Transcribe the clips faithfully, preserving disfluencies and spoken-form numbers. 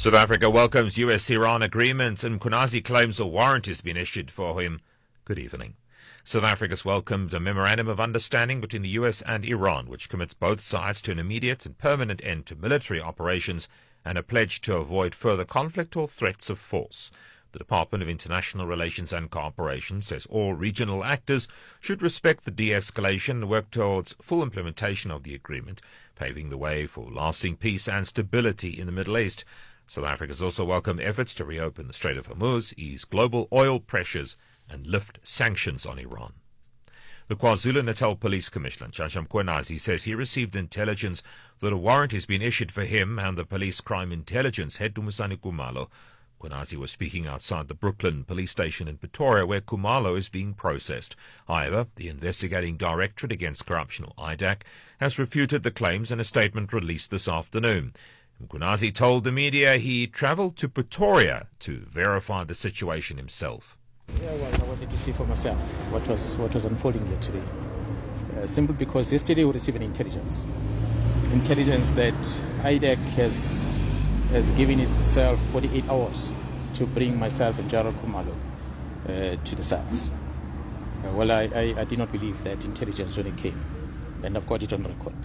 South Africa welcomes U S Iran agreement and Mkhwanazi claims a warrant has been issued for him. Good evening. South Africa's welcomed a memorandum of understanding between the U S and Iran, which commits both sides to an immediate and permanent end to military operations and a pledge to avoid further conflict or threats of force. The Department of International Relations and Cooperation says all regional actors should respect the de-escalation and work towards full implementation of the agreement, paving the way for lasting peace and stability in the Middle East. South Africa has also welcomed efforts to reopen the Strait of Hormuz, ease global oil pressures and lift sanctions on Iran. The KwaZulu-Natal Police Commissioner, Nhlanhla Mkhwanazi, says he received intelligence that a warrant has been issued for him and the police crime intelligence head Dumisani Khumalo. Mkhwanazi was speaking outside the Brooklyn police station in Pretoria, where Khumalo is being processed. However, the investigating Directorate Against Corruption, or I D A C, has refuted the claims in a statement released this afternoon. Mkhwanazi told the media he travelled to Pretoria to verify the situation himself. Yeah, well, I wanted to see for myself what was what was unfolding here today. Uh, simply because yesterday we received an intelligence, intelligence that I D A C has has given itself forty-eight hours to bring myself and Gerald Khumalo uh, to the SARS. Uh, well, I, I, I did not believe that intelligence when it came, and I've got it on record.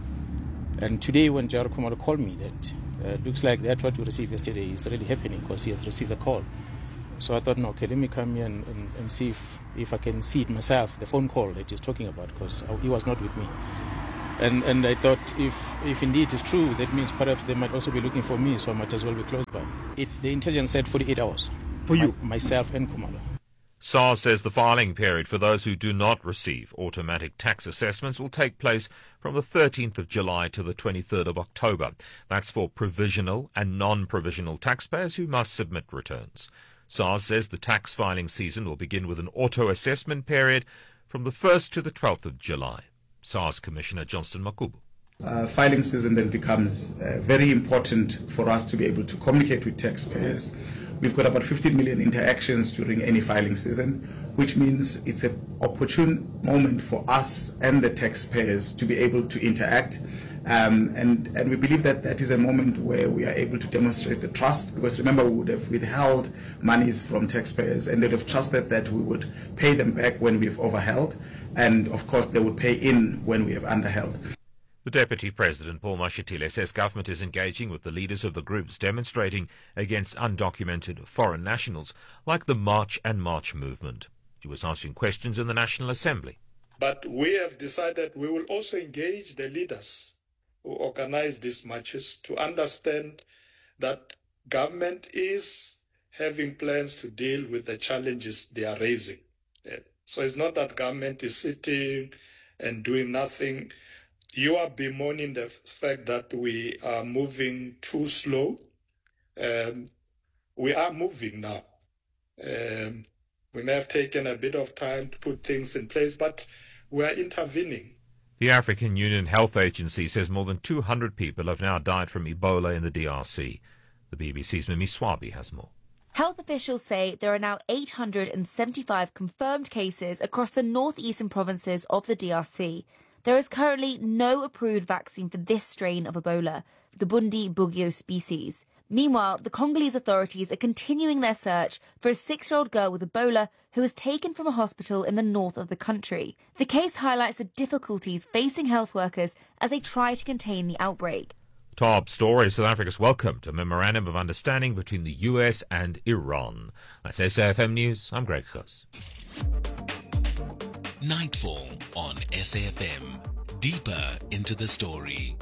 And today, when Gerald Khumalo called me, that uh, looks like that what we received yesterday is really happening because he has received a call. So I thought, no, okay, let me come here and, and, and see if, if I can see it myself, the phone call that he's talking about, because he was not with me. And and I thought if if indeed it's true, that means perhaps they might also be looking for me, so I might as well be close by. It, the intelligence said forty-eight hours. For you? My, myself and Khumalo. SARS says the filing period for those who do not receive automatic tax assessments will take place from the thirteenth of July to the twenty-third of October. That's for provisional and non-provisional taxpayers who must submit returns. SARS says the tax filing season will begin with an auto-assessment period from the first to the twelfth of July. SARS Commissioner Johnston Makubu. Uh, filing season then becomes uh, very important for us to be able to communicate with taxpayers. We've got about fifteen million interactions during any filing season, which means it's an opportune moment for us and the taxpayers to be able to interact. Um, and, and we believe that that is a moment where we are able to demonstrate the trust, because remember, we would have withheld monies from taxpayers and they would have trusted that we would pay them back when we've overheld, and of course they would pay in when we have underheld. The Deputy President, Paul Mashatile, says government is engaging with the leaders of the groups demonstrating against undocumented foreign nationals, like the March and March movement. He was asking questions in the National Assembly. But we have decided we will also engage the leaders who organize these marches to understand that government is having plans to deal with the challenges they are raising. So it's not that government is sitting and doing nothing. You are bemoaning the fact that we are moving too slow. Um, we are moving now. Um, we may have taken a bit of time to put things in place, but we are intervening. The African Union Health Agency says more than two hundred people have now died from Ebola in the D R C. The B B C's Mimi Swabi has more. Health officials say there are now eight hundred seventy-five confirmed cases across the northeastern provinces of the D R C. There is currently no approved vaccine for this strain of Ebola, the Bundibugyo species. Meanwhile, the Congolese authorities are continuing their search for a six-year-old girl with Ebola who was taken from a hospital in the north of the country. The case highlights the difficulties facing health workers as they try to contain the outbreak. Top story: South Africa's welcomed a memorandum of understanding between the U S and Iran. That's S A F M News. I'm Greg Goss. Nightfall on S A F M. Deeper into the story.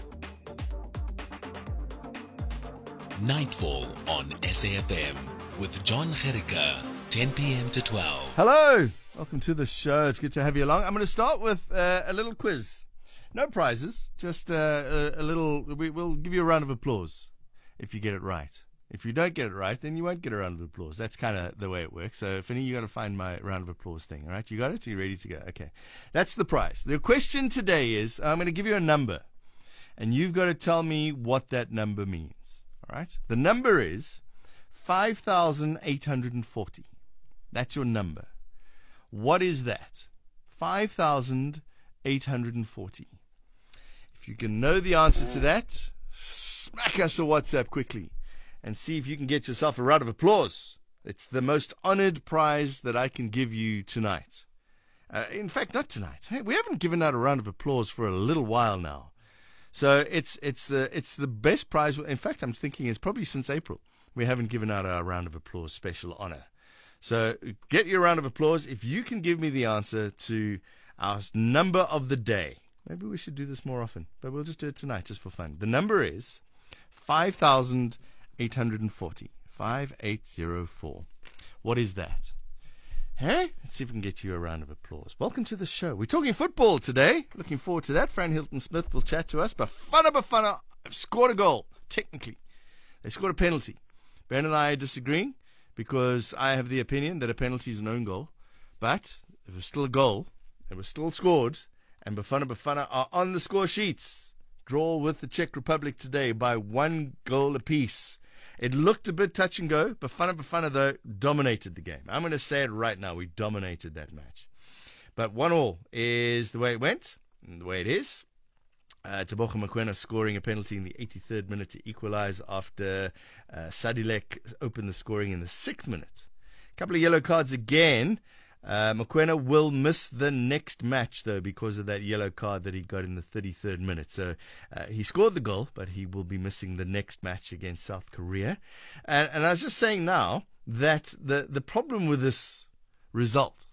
Nightfall on S A F M with John Gericke, ten p.m. to twelve. Hello, welcome to the show. It's good to have you along. I'm going to start with uh, a little quiz. No prizes, just uh, a, a little. We, we'll give you a round of applause if you get it right. If you don't get it right, then you won't get a round of applause. That's kind of the way it works. So, Finny, you got to find my round of applause thing. All right, you got it? Are you ready to go? Okay, that's the prize. The question today is: I'm going to give you a number, and you've got to tell me what that number means. All right, the number is five thousand eight hundred forty. That's your number. What is that? five thousand eight hundred forty. If you can know the answer to that, smack us a WhatsApp quickly and see if you can get yourself a round of applause. It's the most honored prize that I can give you tonight. Uh, in fact, not tonight. Hey, we haven't given out a round of applause for a little while now. So it's it's uh, it's the best prize. In fact, I'm thinking it's probably since April we haven't given out our round of applause special honor. So get your round of applause if you can give me the answer to our number of the day. Maybe we should do this more often, but we'll just do it tonight just for fun. The number is five thousand eight hundred forty. five eight zero four. What is that? Hey, let's see if we can get you a round of applause. Welcome to the show. We're talking football today. Looking forward to that. Fran Hilton Smith will chat to us. Bafana Bafana have scored a goal, technically. They scored a penalty. Ben and I are disagreeing because I have the opinion that a penalty is an own goal. But it was still a goal. It was still scored. And Bafana Bafana are on the score sheets. Draw with the Czech Republic today by one goal apiece. It looked a bit touch and go. Bafana Bafana, though, dominated the game. I'm going to say it right now. We dominated that match. But one all is the way it went, and the way it is. Uh, Tebogo Mokoena scoring a penalty in the eighty-third minute to equalize after uh, Sadilek opened the scoring in the sixth minute. A couple of yellow cards again. Uh, Mokoena will miss the next match, though, because of that yellow card that he got in the thirty-third minute. So uh, he scored the goal, but he will be missing the next match against South Korea. And, and I was just saying now that the, the problem with this result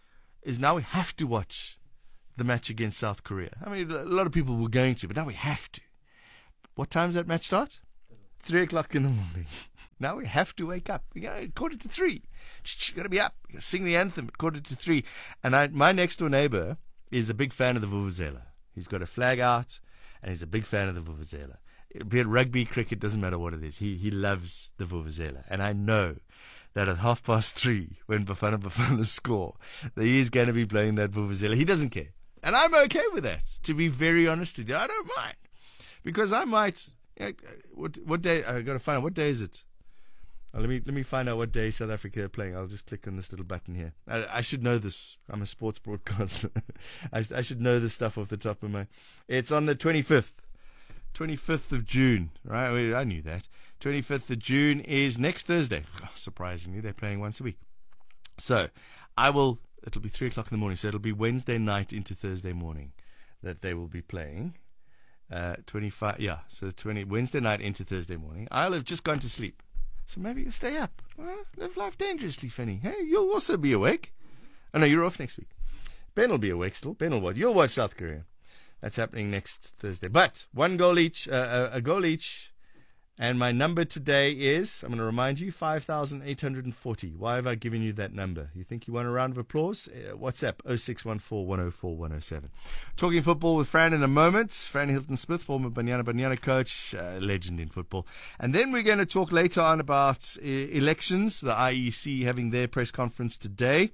is now we have to watch the match against South Korea. I mean, a lot of people were going to, but now we have to. What time does that match start? Three o'clock in the morning. Now we have to wake up. We got quarter to three. You got to be up. You got to sing the anthem at quarter to three. And I, my next door neighbor is a big fan of the Vuvuzela. He's got a flag out, and he's a big fan of the Vuvuzela. Be it rugby, cricket, doesn't matter what it is. He he loves the Vuvuzela. And I know that at half past three, when Bafana Bafana score, that he's going to be playing that Vuvuzela. He doesn't care. And I'm okay with that, to be very honest with you. I don't mind. Because I might... Uh, what what day... i got to find out. What day is it? Uh, let me let me find out what day South Africa are playing. I'll just click on this little button here. I, I should know this. I'm a sports broadcaster. I, I should know this stuff off the top of my... It's on the twenty-fifth. twenty-fifth of June. Right? I knew that. twenty-fifth of June is next Thursday. Oh, surprisingly, they're playing once a week. So, I will... It'll be three o'clock in the morning. So, it'll be Wednesday night into Thursday morning that they will be playing. Uh, twenty-five... Yeah, so twenty Wednesday night into Thursday morning. I'll have just gone to sleep. So maybe you'll stay up. Well, live life dangerously, Fanny. Hey, you'll also be awake. Oh, no, you're off next week. Ben will be awake still. Ben will watch. You'll watch South Korea. That's happening next Thursday. But one goal each, uh, a goal each. And my number today is, I'm going to remind you, five thousand eight hundred forty. Why have I given you that number? You think you want a round of applause? Uh, WhatsApp oh six one four, one oh four, one oh seven. Talking football with Fran in a moment. Fran Hilton Smith, former Banyana Banyana coach, uh, legend in football. And then we're going to talk later on about uh, elections, the I E C having their press conference today.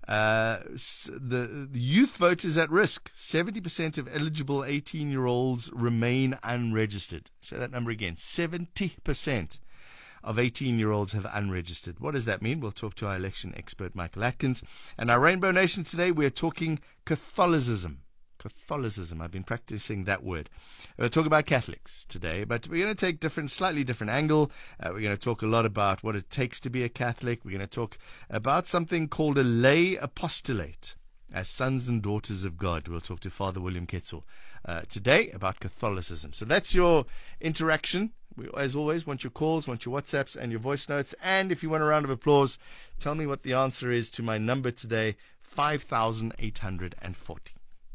Uh, the, the youth vote is at risk. seventy percent of eligible eighteen-year-olds remain unregistered. Say that number again. seventy percent of eighteen-year-olds have unregistered. What does that mean? We'll talk to our election expert, Michael Atkins. And our Rainbow Nation today, we're talking Catholicism. Catholicism. I've been practicing that word. We'll talk about Catholics today, but we're going to take different, slightly different angle. Uh, we're going to talk a lot about what it takes to be a Catholic. We're going to talk about something called a lay apostolate. As sons and daughters of God, we'll talk to Father William Ketzel uh, today about Catholicism. So that's your interaction. We, as always, want your calls, want your WhatsApps and your voice notes. And if you want a round of applause, tell me what the answer is to my number today, five thousand eight hundred forty.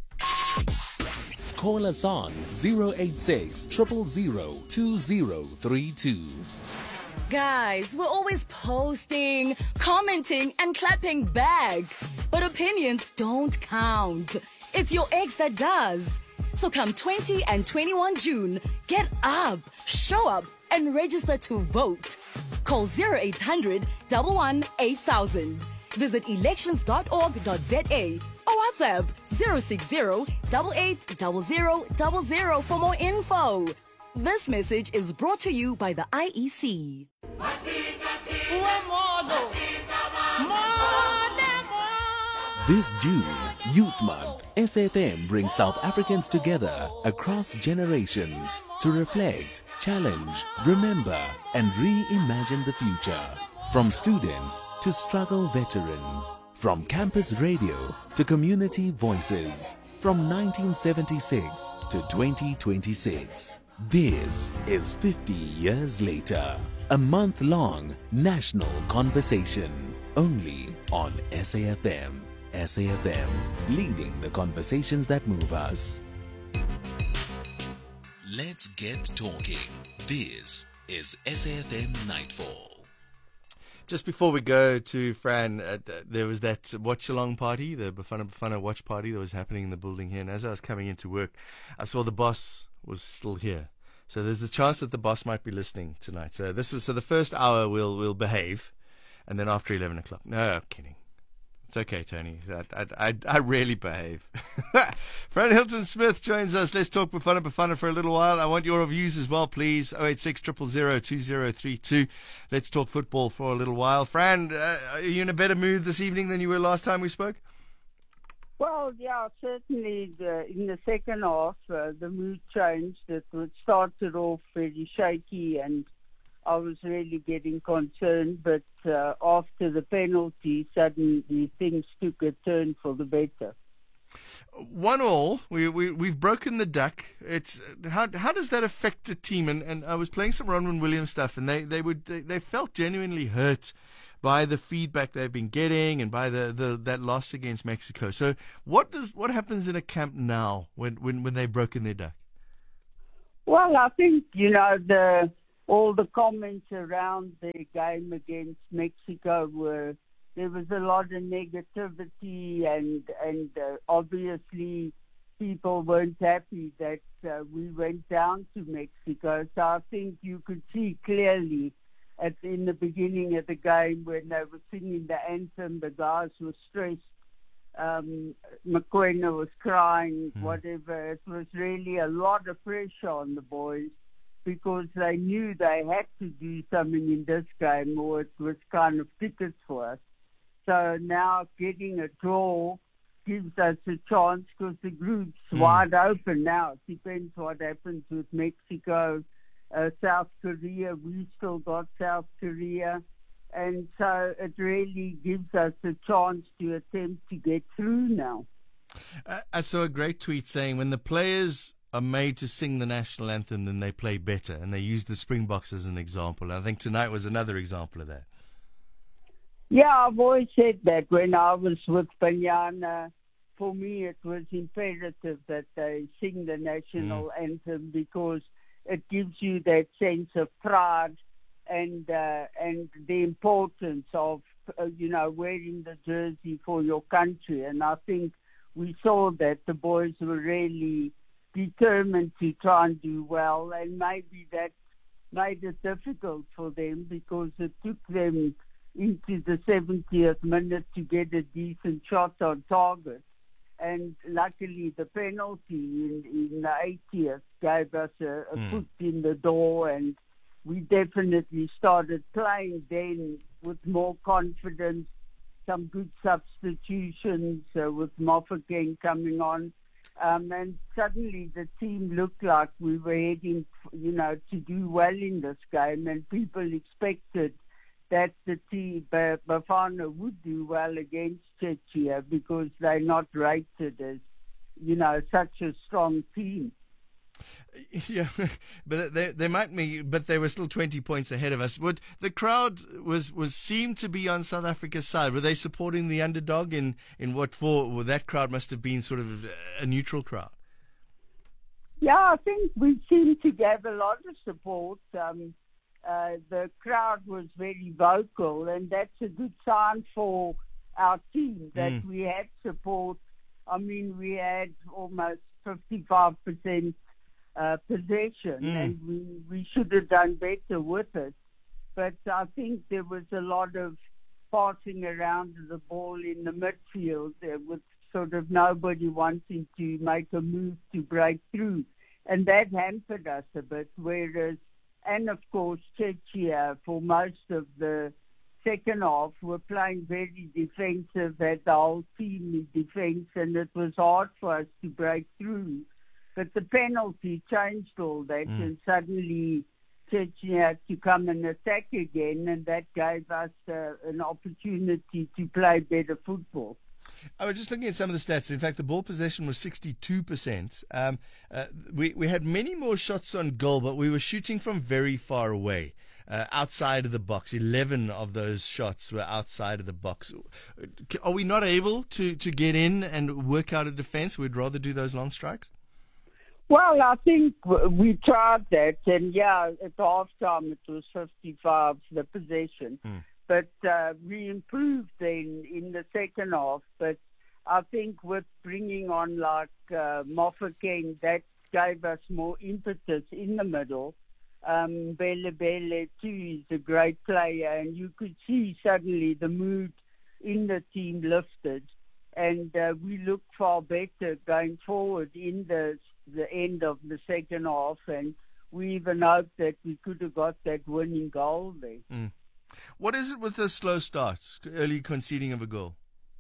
Call us on zero eight six, zero zero zero, two zero three two. Guys, we're always posting, commenting, and clapping back. But opinions don't count. It's your ex that does. So come twentieth and twenty-first of June, get up, show up, and register to vote. Call zero eight hundred, one one eight thousand. Visit elections dot org dot za or WhatsApp zero six zero, eight eight zero zero zero zero for more info. This message is brought to you by the I E C. This June, Youth Month, S A F M brings South Africans together across generations to reflect, challenge, remember, and reimagine the future. From students to struggle veterans, from campus radio to community voices, from nineteen seventy-six to twenty twenty-six. This is fifty years later, a month-long national conversation, only on S A F M. S A F M, leading the conversations that move us. Let's get talking. This is S A F M Nightfall. Just before we go to Fran, uh, there was that watch-along party, the Bafana Bafana watch party that was happening in the building here. And as I was coming into work, I saw the boss was still here. So there's a chance that the boss might be listening tonight. So this is so the first hour we'll we'll behave, and then after eleven o'clock. No, I'm kidding. It's okay, Tony. I, I, I, I really behave. Fran Hilton Smith joins us. Let's talk Bafana Bafana for a little while. I want your views as well, please. oh eight six, zero zero zero, two zero three two. Let's talk football for a little while. Fran, uh, are you in a better mood this evening than you were last time we spoke? Well, yeah, certainly the, in the second half, uh, the mood changed. It started off very shaky and I was really getting concerned, but uh, after the penalty, suddenly things took a turn for the better. One all, we, we, we've broken the duck. It's how how does that affect a team? And, and I was playing some Ronwen Williams stuff, and they, they would they, they felt genuinely hurt by the feedback they've been getting and by the, the that loss against Mexico. So what does what happens in a camp now when, when, when they've broken their duck? Well, I think, you know, the all the comments around the game against Mexico were, there was a lot of negativity and, and uh, obviously people weren't happy that uh, we went down to Mexico. So I think you could see clearly at in the beginning of the game when they were singing the anthem, the guys were stressed. Um, Mokoena was crying, mm. whatever. It was really a lot of pressure on the boys, because they knew they had to do something in this game or it was kind of tickets for us. So now getting a draw gives us a chance because the group's mm. wide open now. It depends what happens with Mexico, uh, South Korea. We still got South Korea. And so it really gives us a chance to attempt to get through now. Uh, I saw a great tweet saying when the players are made to sing the national anthem, then they play better. And they used the Springboks as an example. I think tonight was another example of that. Yeah, I've always said that when I was with Banyana. For me, it was imperative that they sing the national mm. anthem because it gives you that sense of pride and uh, and the importance of, uh, you know, wearing the jersey for your country. And I think we saw that the boys were really determined to try and do well, and maybe that made it difficult for them because it took them into the seventieth minute to get a decent shot on target. And luckily the penalty in, in the eightieth gave us a, a mm. foot in the door, and we definitely started playing then with more confidence, some good substitutions uh, with Mofokeng coming on. Um, and suddenly the team looked like we were heading, you know, to do well in this game, and people expected that the team, Bafana, would do well against Czechia because they're not rated as, you know, such a strong team. Yeah, but they they might be, but they were still twenty points ahead of us. What the crowd was was seemed to be on South Africa's side. Were they supporting the underdog in in what for? Well, that crowd must have been sort of a neutral crowd. Yeah, I think we seemed to get a lot of support. Um, uh, the crowd was very vocal, and that's a good sign for our team that mm. we had support. I mean, we had almost fifty-five percent. Uh, possession, mm. and we, we should have done better with it. But I think there was a lot of passing around the ball in the midfield uh, with sort of nobody wanting to make a move to break through. And that hampered us a bit, whereas, and of course, Czechia for most of the second half were playing very defensive, had the whole team in defence, and it was hard for us to break through. But the penalty changed all that, mm. and suddenly Chechnya had to come and attack again, and that gave us uh, an opportunity to play better football. I was just looking at some of the stats. In fact, the ball possession was sixty-two percent. Um, uh, we, we had many more shots on goal, but we were shooting from very far away, uh, outside of the box. eleven of those shots were outside of the box. Are we not able to, to get in and work out a defense? We'd rather do those long strikes? Well, I think we tried that, and yeah, at half-time it was fifty-five, the possession. Mm. But uh, we improved then in the second half. But I think with bringing on like uh, Mofokeng, that gave us more impetus in the middle. Um, Bele Bele too is a great player, and you could see suddenly the mood in the team lifted, and uh, we look far better going forward in the the end of the second half, and we even hoped that we could have got that winning goal there. Mm. What is it with the slow starts, early conceding of a goal?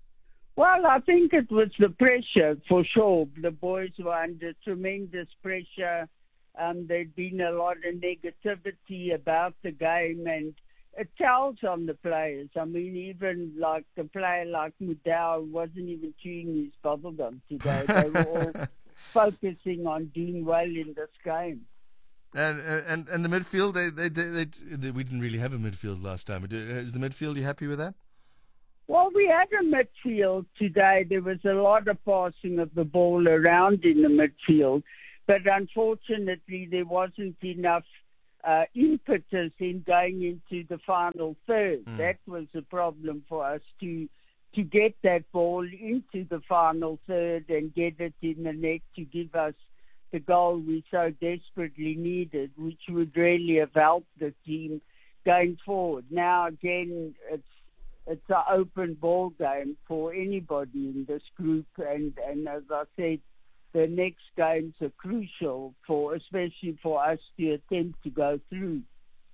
Well, I think it was the pressure, for sure. The boys were under tremendous pressure. Um, there'd been a lot of negativity about the game, and it tells on the players. I mean, even like a player like Mudau wasn't even chewing his bubblegum today. They were all focusing on doing well in this game. And and and the midfield, they they, they they they we didn't really have a midfield last time. Is the midfield, you happy with that? Well, we had a midfield today. There was a lot of passing of the ball around in the midfield, but unfortunately there wasn't enough uh, impetus in going into the final third. Mm. That was a problem for us to to get that ball into the final third and get it in the net to give us the goal we so desperately needed, which would really have helped the team going forward. Now, again, it's it's an open ball game for anybody in this group, and, and as I said, the next games are crucial for, especially for us to attempt to go through.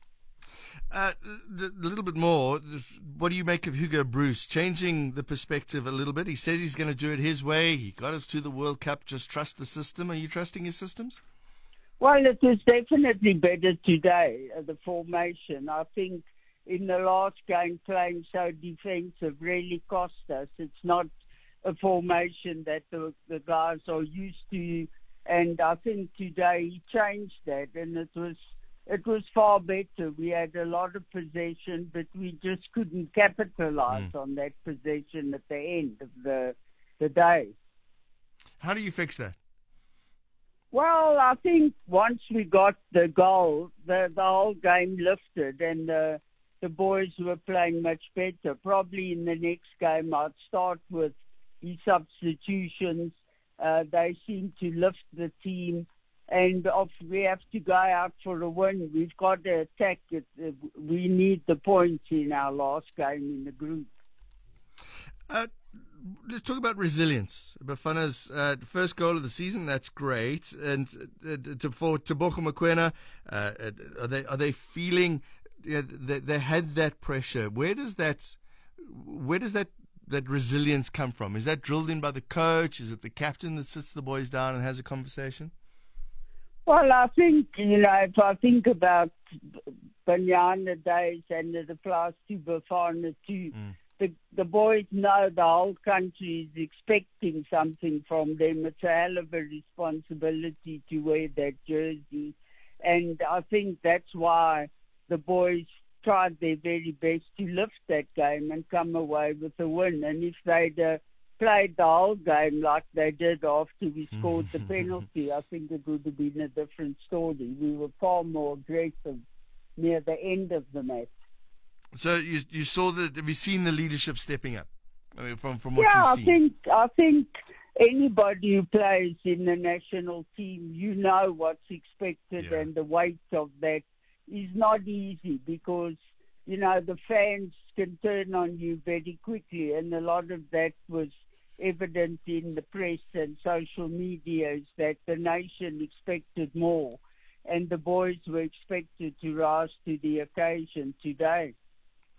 Uh, a little bit more, what do you make of Hugo Broos changing the perspective a little bit? He says he's going to do it his way. He got us to the World Cup. Just trust the system. Are you trusting his systems? Well, it was definitely better today, uh, the formation. I think in the last game, playing so defensive really cost us. It's not a formation that the, the guys are used to, and I think today he changed that, and it was It was far better. We had a lot of possession, but we just couldn't capitalize mm. on that possession at the end of the the day. How do you fix that? Well, I think once we got the goal, the, the whole game lifted, and the, the boys were playing much better. Probably in the next game, I'd start with the substitutions. Uh, they seem to lift the team. And if we have to go out for a win, we've got to attack it. We need the points in our last game in the group. Uh, let's talk about resilience. Bafana's uh, first goal of the season, that's great. And uh, for Tebogo Mokoena, uh, are they are they feeling you know, they, they had that pressure? Where does that where does that that resilience come from? Is that drilled in by the coach? Is it the captain that sits the boys down and has a conversation? Well, I think, you know, if I think about Banyana days and it applies to Bafana too, mm. the, the boys know the whole country is expecting something from them. It's a hell of a responsibility to wear that jersey. And I think that's why the boys tried their very best to lift that game and come away with a win. And if they'd uh, played the whole game like they did after we scored the penalty, I think it would have been a different story. We were far more aggressive near the end of the match. So you you saw that? Have you seen the leadership stepping up? I mean, from from what yeah, you've seen. I think I think anybody who plays in the national team, you know what's expected, yeah. and the weight of that is not easy because you know the fans can turn on you very quickly, and a lot of that was evident in the press and social media is that the nation expected more, and the boys were expected to rise to the occasion today.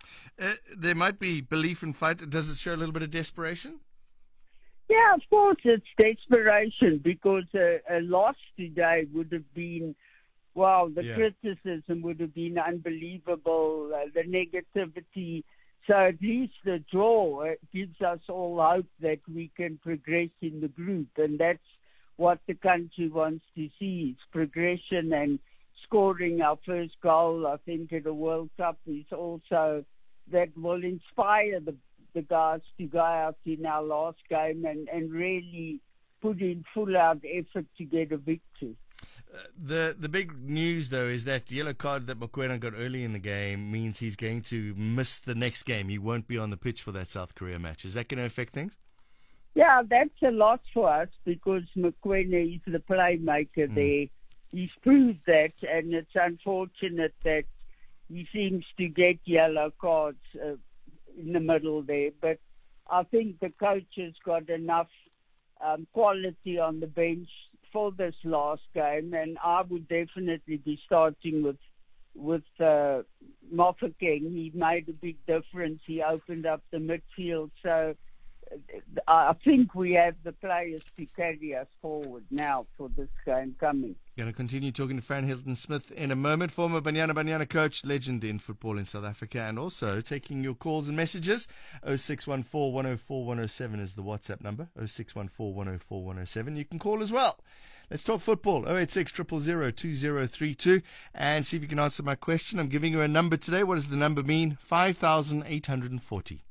Uh, there might be belief in fight. Does it show a little bit of desperation? Yeah, of course it's desperation, because a, a loss today would have been, wow, the Yeah. criticism would have been unbelievable, uh, the negativity. So at least the draw uh, gives us all hope that we can progress in the group, and that's what the country wants to see, is progression, and scoring our first goal, I think, at the World Cup is also, that will inspire the the guys to go out in our last game and, and really put in full-out effort to get a victory. Uh, the the big news, though, is that yellow card that Mokoena got early in the game means he's going to miss the next game. He won't be on the pitch for that South Korea match. Is that going to affect things? Yeah, that's a lot for us, because Mokoena is the playmaker mm. there. He's proved that, and it's unfortunate that he seems to get yellow cards uh, in the middle there. But I think the coach has got enough um, quality on the bench for this last game, and I would definitely be starting with with uh, Mofokeng. He made a big difference. He opened up the midfield, so I think we have the players to carry us forward now for this game coming. Going to continue talking to Fran Hilton-Smith in a moment, former Banyana Banyana coach, legend in football in South Africa, and also taking your calls and messages. oh six one four, one oh four, one oh seven is the WhatsApp number, oh six one four, one oh four, one oh seven. You can call as well. Let's talk football, oh eight six, zero zero zero, two zero three two, and see if you can answer my question. I'm giving you a number today. What does the number mean? five thousand eight hundred forty.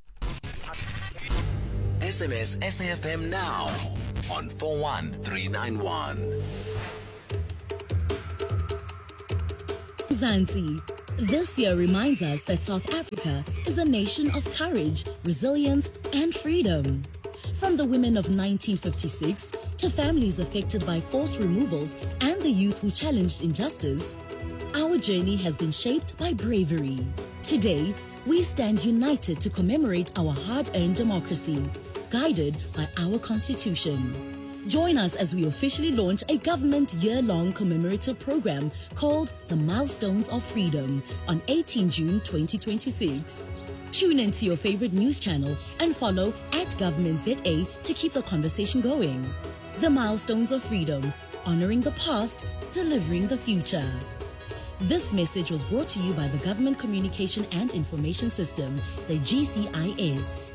S M S S A F M now on four one three nine one. Zanzi. This year reminds us that South Africa is a nation of courage, resilience, and freedom. From the women of nineteen fifty-six to families affected by forced removals and the youth who challenged injustice, our journey has been shaped by bravery. Today, we stand united to commemorate our hard-earned democracy, guided by our Constitution. Join us as we officially launch a government year-long commemorative program called The Milestones of Freedom on eighteenth June twenty twenty-six. Tune into your favorite news channel and follow at Government Z A to keep the conversation going. The Milestones of Freedom, honoring the past, delivering the future. This message was brought to you by the Government Communication and Information System, the G C I S.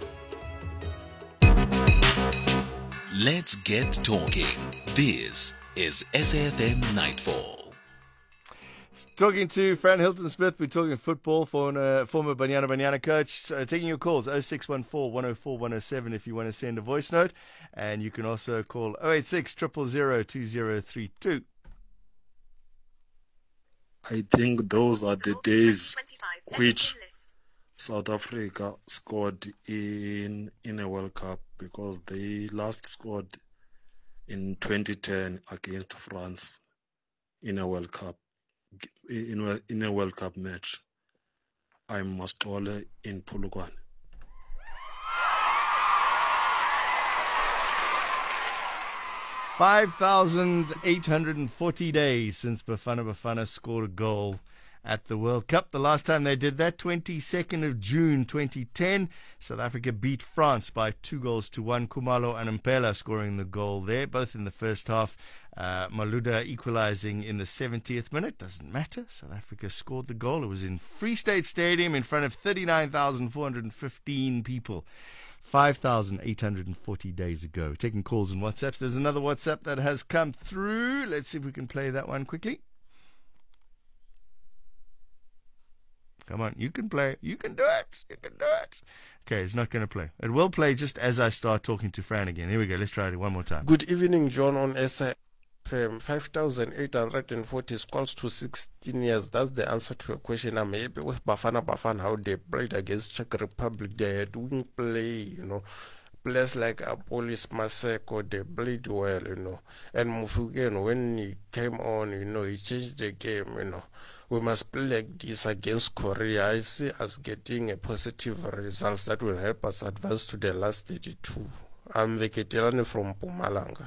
Let's get talking. This is S A F M Nightfall. Talking to Fran Hilton-Smith, we're talking football, for uh, former Banyana Banyana coach. Uh, taking your calls, oh six one four, one oh four, one oh seven if you want to send a voice note. And you can also call oh eight six, zero zero zero, two zero three two. I think those are the days which South Africa scored in in a World Cup, because they last scored in twenty ten against France in a World Cup in a, in a World Cup match. I'm Mascole in Polokwane. five thousand eight hundred forty days since Bafana Bafana scored a goal at the World Cup. The last time they did that, twenty-second of June twenty ten, South Africa beat France by two goals to one. Khumalo and Mpela scoring the goal there, both in the first half. Uh, Maluda equalizing in the seventieth minute. Doesn't matter. South Africa scored the goal. It was in Free State Stadium in front of thirty-nine thousand four hundred fifteen people. five thousand eight hundred forty days ago. Taking calls and WhatsApps. There's another WhatsApp that has come through. Let's see if we can play that one quickly. Come on, you can play. You can do it. You can do it. Okay, it's not going to play. It will play just as I start talking to Fran again. Here we go. Let's try it one more time. Good evening, John, on S A F M. five thousand eight hundred forty equals to sixteen years. That's the answer to your question. I'm happy with Bafana Bafana, how they played against Czech Republic. They are doing play, you know. Players like Apolis Maseko, they played well, you know. And Mofokeng, when he came on, you know, he changed the game, you know. We must play like this against Korea. I see us getting a positive results that will help us advance to the last thirty-two. I'm Veketelane from Mpumalanga.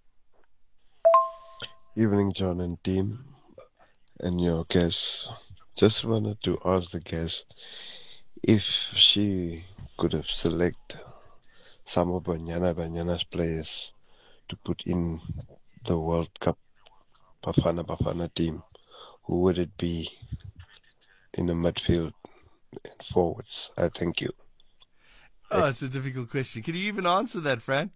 Evening, John and team, and your guests. Just wanted to ask the guest if she could have selected some of Banyana Banyana's players to put in the World Cup Bafana Bafana team, who would it be in the midfield and forwards? I thank you. Oh, it's a difficult question. Can you even answer that, Fran?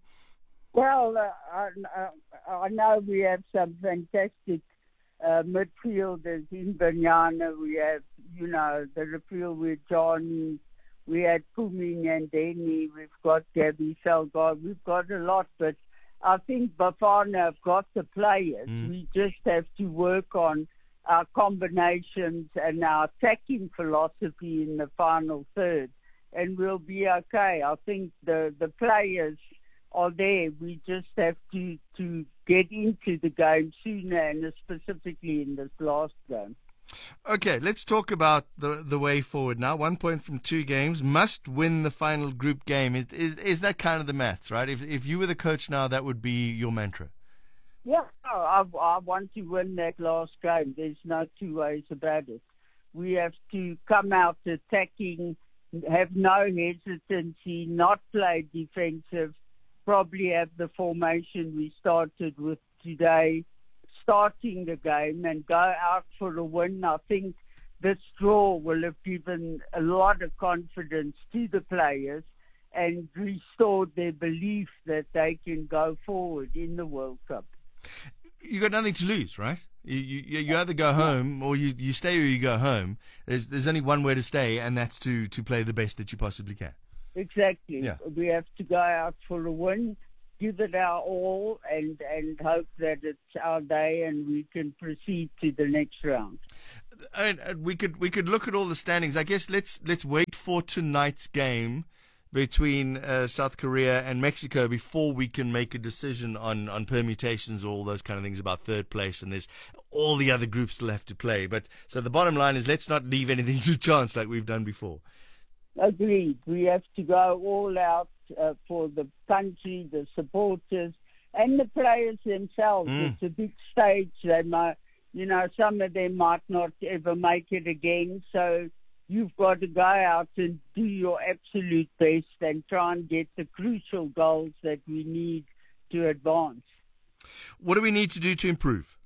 Well, uh, I, I know we have some fantastic uh, midfielders in Banyana. We have, you know, the midfield with Johnny. We had Puming and Denny. We've got Gabby Selgard. We've got a lot, but I think Bafana have got the players. Mm. We just have to work on our combinations and our attacking philosophy in the final third, and we'll be okay. I think the, the players are there. We just have to, to get into the game sooner, and specifically in this last game. Okay, let's talk about the the way forward now. One point from two games, must win the final group game. Is, is, is that kind of the maths, right? If if you were the coach now, that would be your mantra. Yeah, I, I want to win that last game. There's no two ways about it. We have to come out attacking, have no hesitancy, not play defensive, probably have the formation we started with today, starting the game and go out for a win. I think this draw will have given a lot of confidence to the players and restored their belief that they can go forward in the World Cup. You got nothing to lose, right? You you, you either go home or you, you stay or you go home. There's there's only one way to stay, and that's to, to play the best that you possibly can. Exactly. Yeah. We have to go out for a win, give it our all, and, and hope that it's our day and we can proceed to the next round. And we could we could look at all the standings. I guess let's let's wait for tonight's game between uh, South Korea and Mexico before we can make a decision on, on permutations or all those kind of things about third place. And there's all the other groups still have to play. But so the bottom line is, let's not leave anything to chance like we've done before. Agreed. We have to go all out uh, for the country, the supporters, and the players themselves. Mm. It's a big stage. They might, you know, some of them might not ever make it again. So you've got to go out and do your absolute best and try and get the crucial goals that we need to advance. What do we need to do to improve?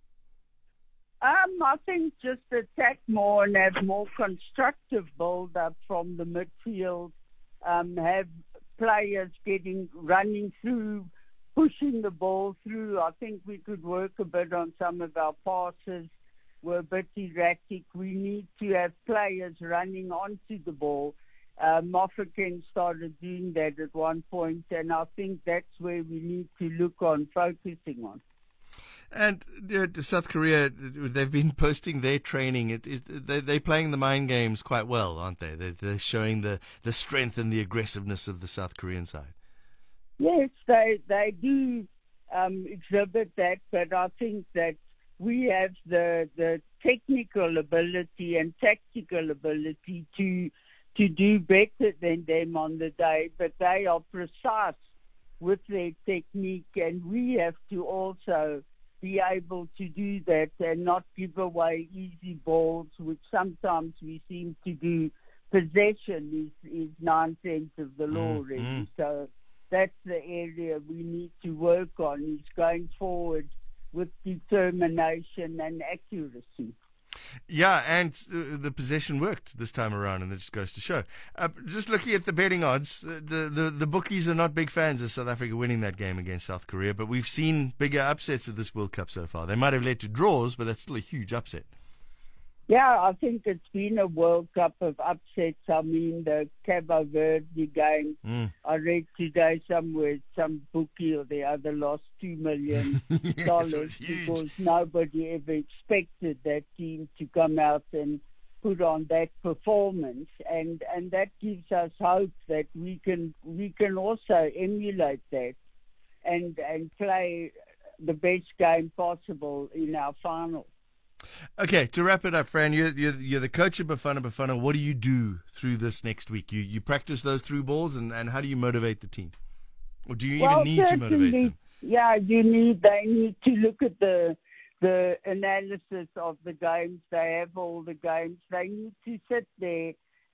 Um, I think just attack more and have more constructive build-up from the midfield. Um, have players getting running through, pushing the ball through. I think we could work a bit on some of our passes. We're a bit erratic. We need to have players running onto the ball. Uh, Mofokeng started doing that at one point, and I think that's where we need to look on, focusing on. And uh, South Korea, they've been posting their training. It is they, they're playing the mind games quite well, aren't they? They're, they're showing the, the strength and the aggressiveness of the South Korean side. Yes, they they do um, exhibit that, but I think that we have the the technical ability and tactical ability to to do better than them on the day, but they are precise with their technique, and we have to also be able to do that and not give away easy balls, which sometimes we seem to do. Possession is, is nine tenths of the law, mm, really. Mm. So that's the area we need to work on, is going forward with determination and accuracy. Yeah, and uh, the possession worked this time around, and it just goes to show. Uh, just looking at the betting odds, uh, the, the, the bookies are not big fans of South Africa winning that game against South Korea, but we've seen bigger upsets at this World Cup so far. They might have led to draws, but that's still a huge upset. Yeah, I think it's been a World Cup of upsets. I mean, the Cabo Verde game, mm. I read today somewhere some bookie or the other lost two million dollars yes, because nobody ever expected that team to come out and put on that performance, and and that gives us hope that we can we can also emulate that and and play the best game possible in our final. Okay, to wrap it up, Fran, you're, you're, you're the coach of Bafana Bafana. What do you do through this next week? You you practice those through balls, and, and how do you motivate the team? Or do you well, even need to motivate them? Yeah, you need. They need to look at the the analysis of the games. They have all the games. They need to sit there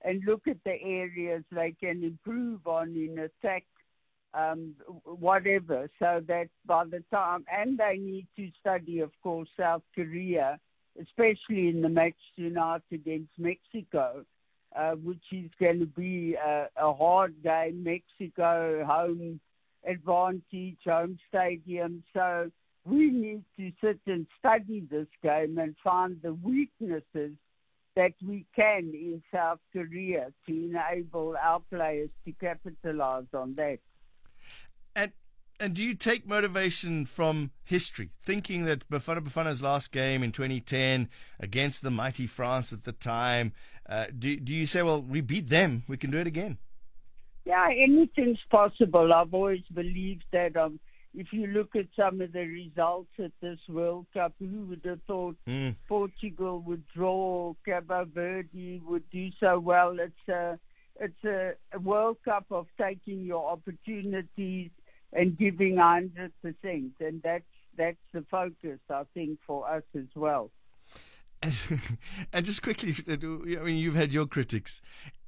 and look at the areas they can improve on in attack, um, whatever, so that by the time, and they need to study, of course, South Korea, especially in the match tonight against Mexico, uh, which is going to be a, a hard game. Mexico, home advantage, home stadium. So we need to sit and study this game and find the weaknesses that we can in South Korea to enable our players to capitalize on that. And and do you take motivation from history, thinking that Bafana Bafana's last game in twenty ten against the mighty France at the time, uh, do, do you say, well, we beat them, we can do it again? Yeah, anything's possible. I've always believed that. Um, if you look at some of the results at this World Cup, who would have thought mm. Portugal would draw, Cabo Verde would do so well? It's a, it's a, a World Cup of taking your opportunities and giving one hundred percent, and that's that's the focus, I think, for us as well. And, and just quickly, I mean, you've had your critics.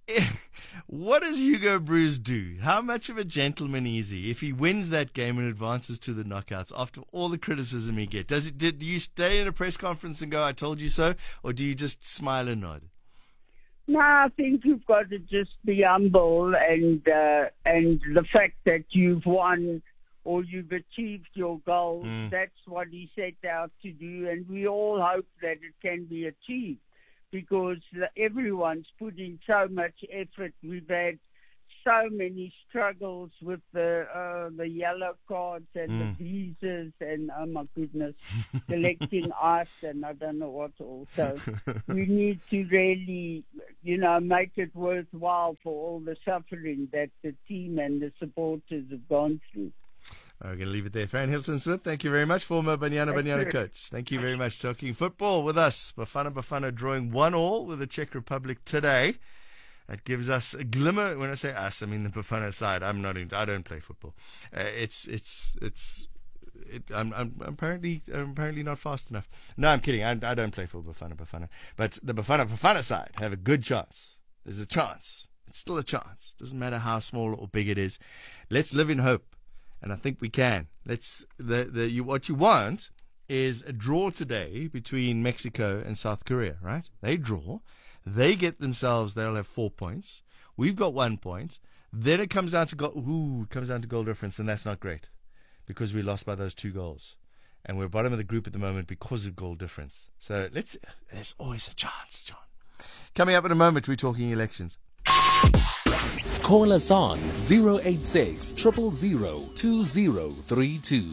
What does Hugo Broos do? How much of a gentleman is he if he wins that game and advances to the knockouts after all the criticism he gets? Does it? Do you stay in a press conference and go, "I told you so," or do you just smile and nod? No, I think you've got to just be humble, and uh, and the fact that you've won or you've achieved your goals, mm. that's what he set out to do, and we all hope that it can be achieved, because everyone's put in so much effort. We've had so many struggles with the uh, the yellow cards and mm. the visas and, oh my goodness, collecting ice and I don't know what all. So we need to really, you know, make it worthwhile for all the suffering that the team and the supporters have gone through. We're going to leave it there. Fran Hilton Smith, thank you very much. Former Banyana Banyana coach. Thank you very much. Talking football with us. Bafana Bafana drawing one all with the Czech Republic today. That gives us a glimmer. When I say us, I mean the Bafana side. I'm not. In, I don't play football. Uh, it's it's it's. It, I'm, I'm apparently I'm apparently not fast enough. No, I'm kidding. I, I don't play for Bafana Bafana. But the Bafana Bafana side have a good chance. There's a chance. It's still a chance. Doesn't matter how small or big it is. Let's live in hope. And I think we can. Let's the the you what you want is a draw today between Mexico and South Korea, right? They draw, they get themselves. They'll have four points. We've got one point. Then it comes down to goal. Ooh, it comes down to goal difference, and that's not great because we lost by those two goals, and we're bottom of the group at the moment because of goal difference. So let's. There's always a chance, John. Coming up in a moment, we're talking elections. Call us on zero eight six, zero zero zero, two zero three two.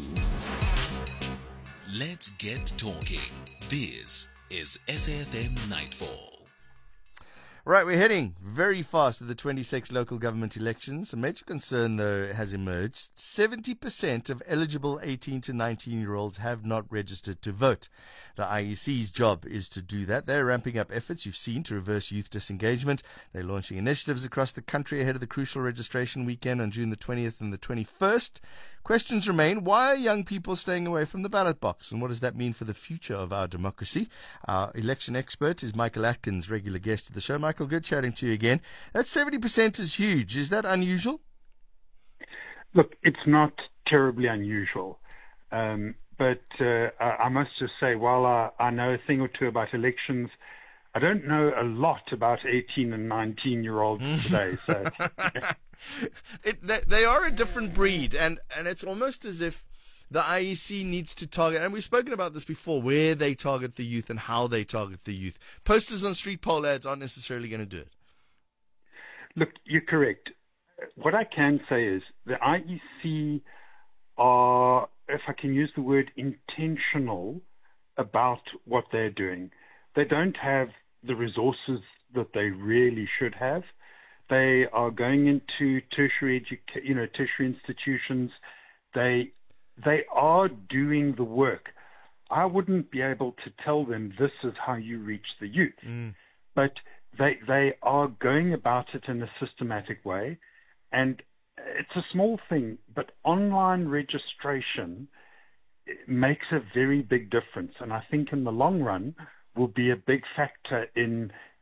Let's get talking. This is S A F M Nightfall. Right, we're heading very fast to the twenty-six local government elections. A major concern, though, has emerged. seventy percent of eligible eighteen to nineteen-year-olds have not registered to vote. The I E C's job is to do that. They're ramping up efforts, you've seen, to reverse youth disengagement. They're launching initiatives across the country ahead of the crucial registration weekend on June the twentieth and the twenty-first. Questions remain. Why are young people staying away from the ballot box? And what does that mean for the future of our democracy? Our election expert is Michael Atkins, regular guest of the show. Michael, good chatting to you again. That seventy percent is huge. Is that unusual? Look, it's not terribly unusual. Um, but uh, I must just say, while I, I know a thing or two about elections, I don't know a lot about eighteen and nineteen-year-olds today. So. It, they, they are a different breed, and, and it's almost as if the I E C needs to target, and we've spoken about this before, where they target the youth and how they target the youth. Posters on street poll ads aren't necessarily going to do it. Look, you're correct. What I can say is the I E C are, if I can use the word, intentional about what they're doing. They don't have the resources that they really should have. They are going into tertiary, educa- you know, tertiary institutions. They they are doing the work. I wouldn't be able to tell them this is how you reach the youth, mm. but they they are going about it in a systematic way, and it's a small thing, but online registration makes a very big difference, and I think in the long run will be a big factor in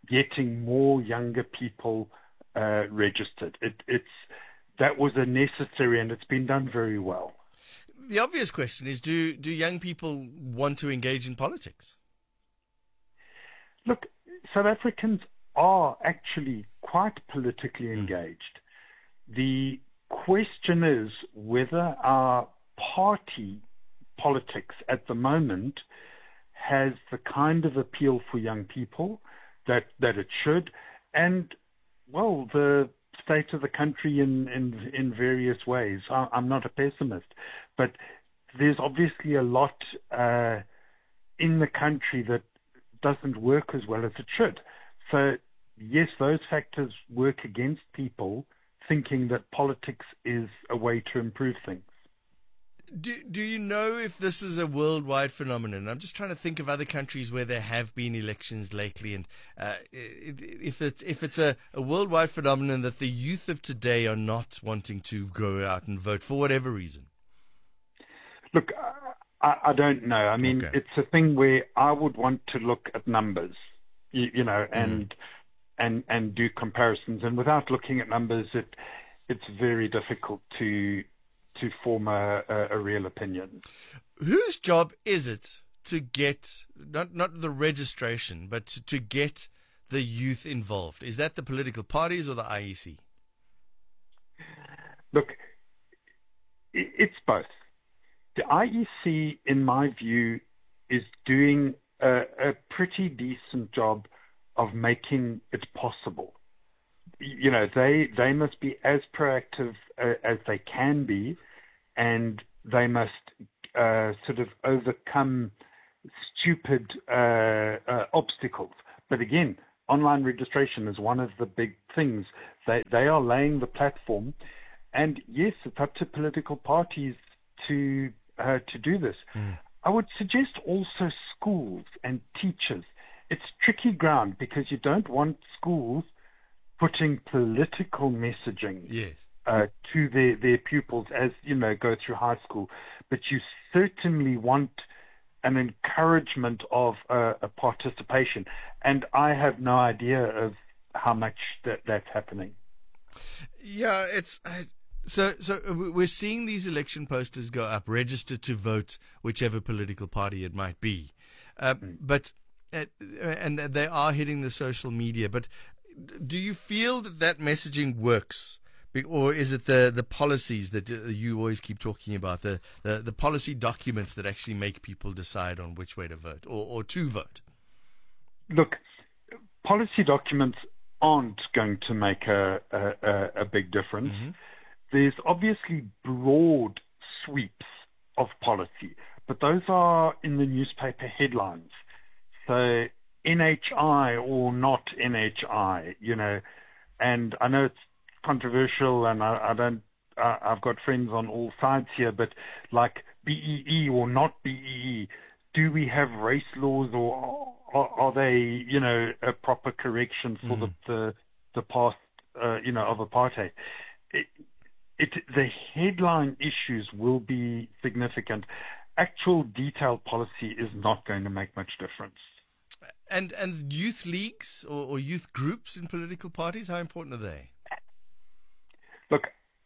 getting more younger people uh, registered. It, it's that was a necessary, and it's been done very well. The obvious question is: Do do young people want to engage in politics? Look, South Africans are actually quite politically engaged. The question is whether our party politics at the moment has the kind of appeal for young people that, that it should, and, well, the state of the country in, in, in various ways. I, I'm not a pessimist, but there's obviously a lot uh, in the country that doesn't work as well as it should. So, yes, those factors work against people thinking that politics is a way to improve things. Do do you know if this is a worldwide phenomenon? I'm just trying to think of other countries where there have been elections lately, and uh, if it's if it's a, a worldwide phenomenon that the youth of today are not wanting to go out and vote for whatever reason. Look, I, I don't know. I mean, okay. It's a thing where I would want to look at numbers, you, you know, and mm. and and do comparisons. And without looking at numbers, it it's very difficult to. to form a, a, a real opinion. Whose job is it to get, not not the registration, but to, to get the youth involved? Is that the political parties or the I E C? Look, it's both. The I E C, in my view, is doing a, a pretty decent job of making it possible. You know, they they must be as proactive uh, as they can be, and they must uh, sort of overcome stupid uh, uh, obstacles. But again, online registration is one of the big things. They they are laying the platform, and yes, it's up to political parties to uh, to do this. Mm. I would suggest also schools and teachers. It's tricky ground because you don't want schools putting political messaging yes. uh, to their, their pupils as, you know, go through high school. But you certainly want an encouragement of uh, a participation. And I have no idea of how much that, that's happening. Yeah, it's... Uh... So, so we're seeing these election posters go up, register to vote, whichever political party it might be. Uh, mm. But, uh, and they are hitting the social media. But do you feel that that messaging works? Or is it the, the policies that you always keep talking about, the, the, the policy documents that actually make people decide on which way to vote or, or to vote? Look, policy documents aren't going to make a, a, a big difference. Mm-hmm. There's obviously broad sweeps of policy, but those are in the newspaper headlines. So N H I or not N H I, you know, and I know it's controversial, and I, I don't, I, I've got friends on all sides here, but like B E E or not B E E, do we have race laws, or are, are they, you know, a proper correction for mm. the, the the past, uh, you know, of apartheid? It, It, the headline issues will be significant. Actual detailed policy is not going to make much difference. And and youth leagues or, or youth groups in political parties, how important are they? Look,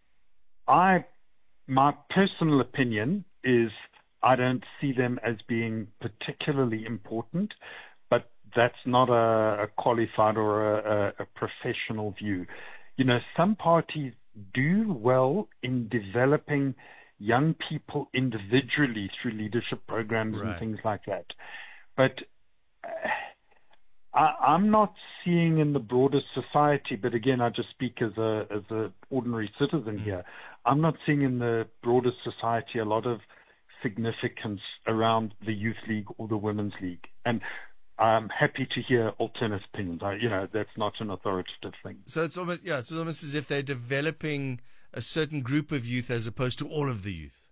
I my personal opinion is I don't see them as being particularly important, but that's not a, a qualified or a, a, a professional view. You know, some parties do well in developing young people individually through leadership programs right. and things like that. But uh, I, I'm not seeing in the broader society, but again, I just speak as a as an ordinary citizen mm. here, I'm not seeing in the broader society a lot of significance around the youth league or the women's league. And I'm happy to hear alternate opinions. I, you know, that's not an authoritative thing. So it's almost, yeah, it's almost as if they're developing a certain group of youth as opposed to all of the youth.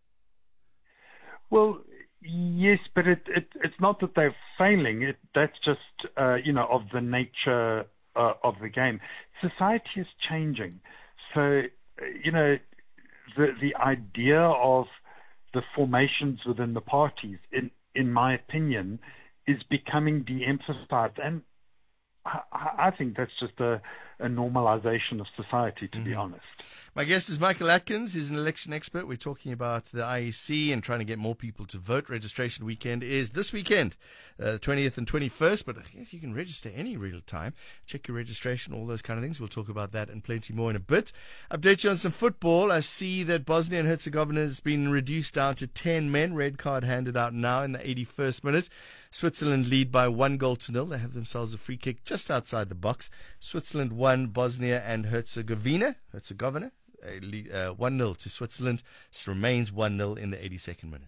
Well, yes, but it, it it's not that they're failing. It, that's just, uh, you know, of the nature uh, of the game. Society is changing. So, you know, the the idea of the formations within the parties, in in my opinion, is becoming de-emphasized. And I, I think that's just a, a normalization of society, to mm-hmm. be honest. My guest is Michael Atkins. He's an election expert. We're talking about the I E C and trying to get more people to vote. Registration weekend is this weekend, uh, the twentieth and twenty-first, but I guess you can register any real time. Check your registration, all those kind of things. We'll talk about that and plenty more in a bit. Update you on some football. I see that Bosnia and Herzegovina has been reduced down to ten men. Red card handed out now in the eighty-first minute. Switzerland lead by one goal to nil. They have themselves a free kick just outside the box. Switzerland won, Bosnia and Herzegovina. Herzegovina. Uh, one nil to Switzerland. It remains one nil in the eighty-second minute.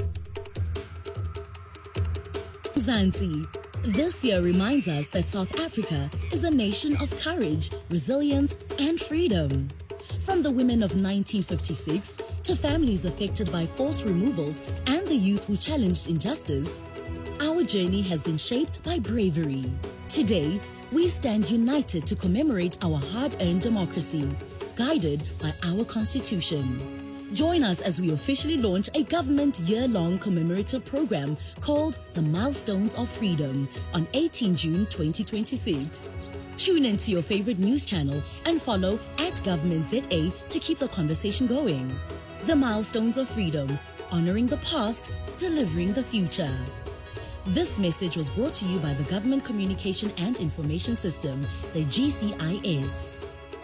Zanzi. This year reminds us that South Africa is a nation of courage, resilience, and freedom. From the women of nineteen fifty-six to families affected by forced removals and the youth who challenged injustice, our journey has been shaped by bravery. Today, we stand united to commemorate our hard-earned democracy, guided by our Constitution. Join us as we officially launch a government year-long commemorative program called The Milestones of Freedom on eighteenth of June twenty twenty-six. Tune into your favorite news channel and follow at Government Z A to keep the conversation going. The Milestones of Freedom, honoring the past, delivering the future. This message was brought to you by the Government Communication and Information System, the G C I S.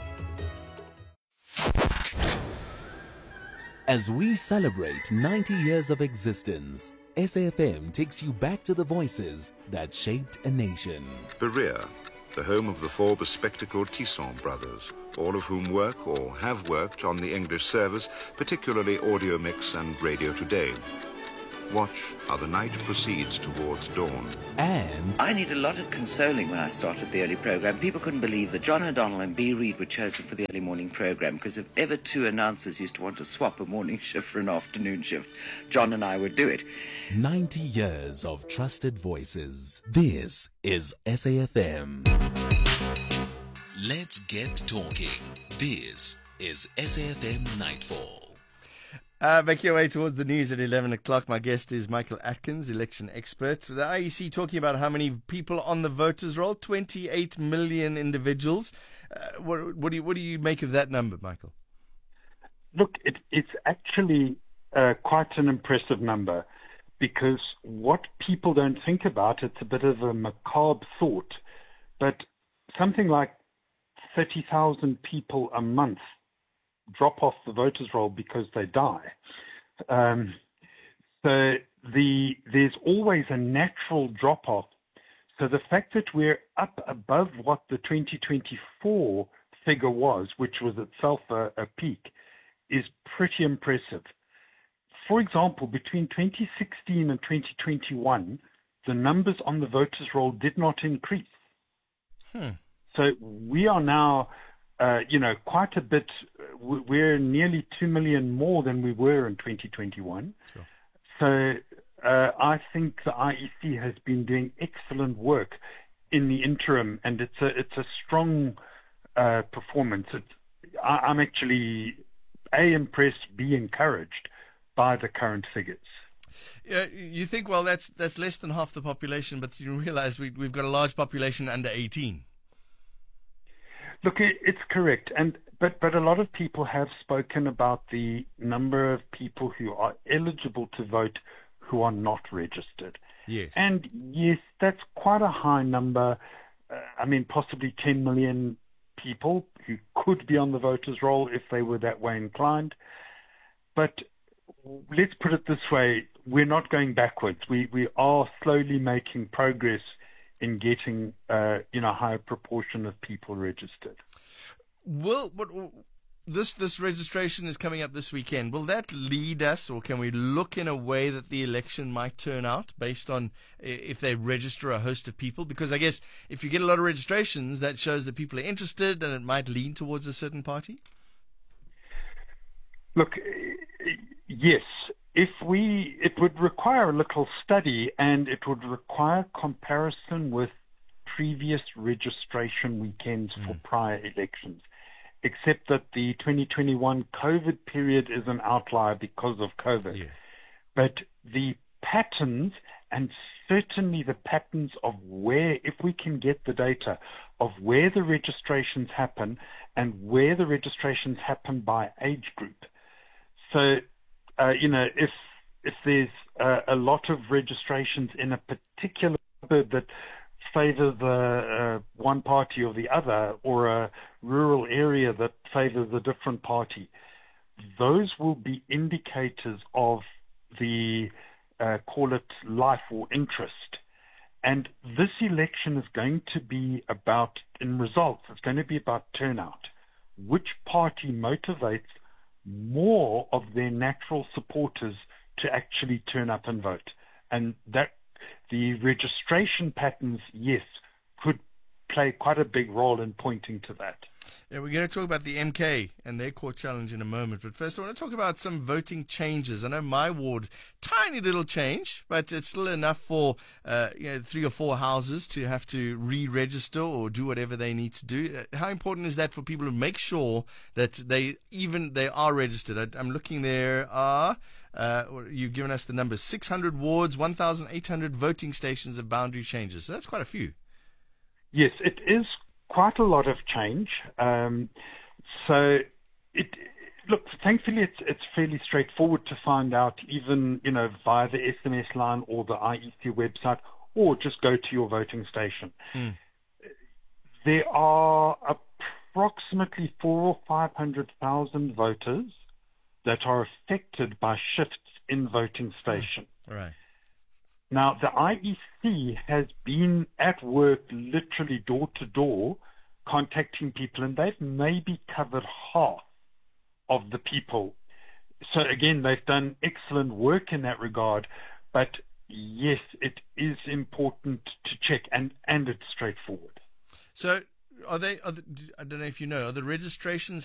As we celebrate ninety years of existence, S A F M takes you back to the voices that shaped a nation. Berea, the home of the four bespectacled Tisson brothers, all of whom work or have worked on the English service, particularly Audio Mix and Radio Today. Watch how the night proceeds towards dawn. And I need a lot of consoling when I started the early program. People couldn't believe that John O'Donnell and B. Reid were chosen for the early morning program, because if ever two announcers used to want to swap a morning shift for an afternoon shift, John and I would do it. ninety years of trusted voices. This is S A F M. Let's get talking. This is S A F M Nightfall. Uh, back your way towards the news at eleven o'clock. My guest is Michael Atkins, election expert. The I E C talking about how many people on the voters roll, twenty-eight million individuals. Uh, what, what, do you, what do you make of that number, Michael? Look, it, it's actually uh, quite an impressive number, because what people don't think about, it's a bit of a macabre thought, but something like thirty thousand people a month drop off the voters roll because they die. Um, so the there's always a natural drop off. So the fact that we're up above what the twenty twenty-four figure was, which was itself a, a peak, is pretty impressive. For example, between twenty sixteen and twenty twenty-one, the numbers on the voters roll did not increase. Hmm. So we are now Uh, you know, quite a bit. We're nearly two million more than we were in twenty twenty-one. Sure. So uh, I think the I E C has been doing excellent work in the interim, and it's a it's a strong uh, performance. It's, I, I'm actually A, impressed, B, encouraged by the current figures. Uh, you think, well, that's that's less than half the population, but you realize we, we've got a large population under eighteen. Look, it's correct, and but but a lot of people have spoken about the number of people who are eligible to vote who are not registered. Yes. And yes, that's quite a high number. Uh, I mean, possibly ten million people who could be on the voters roll if they were that way inclined. But let's put it this way: we're not going backwards. We we are slowly making progress in getting, uh, you know, a higher proportion of people registered. Will what, this this registration is coming up this weekend. Will that lead us, or can we look in a way that the election might turn out based on if they register a host of people? Because I guess if you get a lot of registrations, that shows that people are interested, and it might lean towards a certain party. Look, yes. If we, it would require a little study, and it would require comparison with previous registration weekends mm. for prior elections, except that the twenty twenty-one COVID period is an outlier because of COVID. Yeah. But the patterns and certainly the patterns of where, if we can get the data of where the registrations happen and where the registrations happen by age group. So, uh, you know, if if there's uh, a lot of registrations in a particular suburb that favor the uh, one party or the other, or a rural area that favors a different party, those will be indicators of the, uh, call it life or interest. And this election is going to be about, in results, it's going to be about turnout. Which party motivates more of their natural supporters to actually turn up and vote? And that the registration patterns, yes, could play quite a big role in pointing to that. Yeah, we're going to talk about the M K and their court challenge in a moment. But first, I want to talk about some voting changes. I know my ward, tiny little change, but it's still enough for uh, you know, three or four houses to have to re-register or do whatever they need to do. How important is that for people to make sure that they even they are registered? I'm looking there are. Uh, you've given us the numbers: six hundred wards, one thousand eight hundred voting stations of boundary changes. So that's quite a few. Yes, it is quite a lot of change. Um, so, it look, thankfully, it's it's fairly straightforward to find out, even you know via the S M S line or the I E C website, or just go to your voting station. Mm. There are approximately four or five hundred thousand voters that are affected by shifts in voting station. Mm. Right. Now, the I E C has been at work literally door to door contacting people, and they've maybe covered half of the people. So again, they've done excellent work in that regard, but yes, it is important to check, and, and it's straightforward. So are they, are the, I don't know if you know, are the registrations